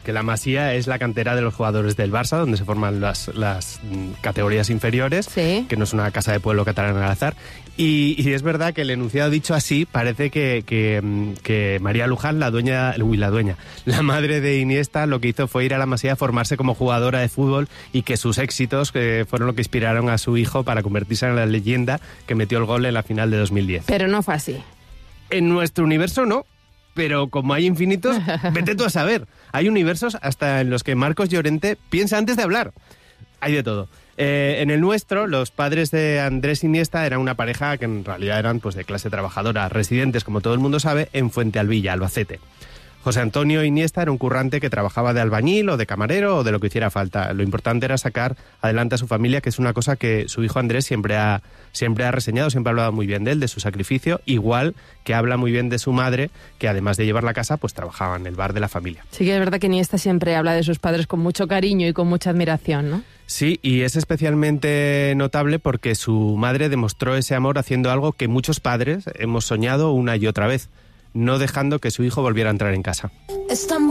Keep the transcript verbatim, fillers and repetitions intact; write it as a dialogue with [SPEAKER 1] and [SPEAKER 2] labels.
[SPEAKER 1] que la Masía es la cantera de los jugadores del Barça, donde se forman las, las categorías inferiores,
[SPEAKER 2] sí.
[SPEAKER 1] que no es una casa de pueblo catalán al azar. Y, y es verdad que el enunciado dicho así parece que, que, que María Luján, la dueña, uy, la dueña, la madre de Iniesta, lo que hizo fue ir a la Masía a formarse como jugadora de fútbol y que sus éxitos que fueron lo que inspiraron a su hijo para convertirse en la leyenda que metió el gol en la final de dos mil diez.
[SPEAKER 2] Pero no fue así.
[SPEAKER 1] En nuestro universo no. Pero como hay infinitos, vete tú a saber. Hay universos hasta en los que Marcos Llorente piensa antes de hablar. Hay de todo. Eh, en el nuestro, los padres de Andrés Iniesta eran una pareja que en realidad eran pues de clase trabajadora, residentes, como todo el mundo sabe, en Fuentealbilla, Albacete. José Antonio Iniesta era un currante que trabajaba de albañil o de camarero o de lo que hiciera falta. Lo importante era sacar adelante a su familia, que es una cosa que su hijo Andrés siempre ha, siempre ha reseñado, siempre ha hablado muy bien de él, de su sacrificio, igual que habla muy bien de su madre, que además de llevar la casa, pues trabajaba en el bar de la familia.
[SPEAKER 2] Sí que es verdad que Iniesta siempre habla de sus padres con mucho cariño y con mucha admiración, ¿no?
[SPEAKER 1] Sí, y es especialmente notable porque su madre demostró ese amor haciendo algo que muchos padres hemos soñado una y otra vez, no dejando que su hijo volviera a entrar en casa.